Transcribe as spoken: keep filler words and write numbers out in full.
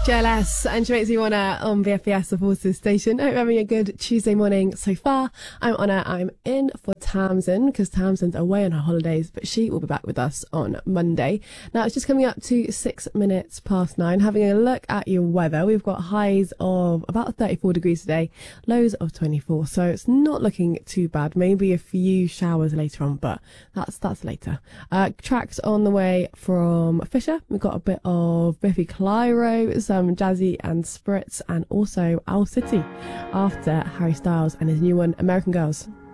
J L S and Tracy Warner on B F B S, the Forces station. Hope you're having a good Tuesday morning so far. I'm Honor. I'm in for Tamsin because Tamsin's away on her holidays, but she will be back with us on Monday. Now it's just coming up to six minutes past nine. Having a look at your weather, we've got highs of about thirty-four degrees today, lows of twenty-four, so it's not looking too bad. Maybe a few showers later on, but that's that's later. Uh, tracks on the way from Fisher. We've got a bit of Biffy Clyro, some Jazzy and Spritz, and also Owl City after Harry Styles and his new one, American Girls.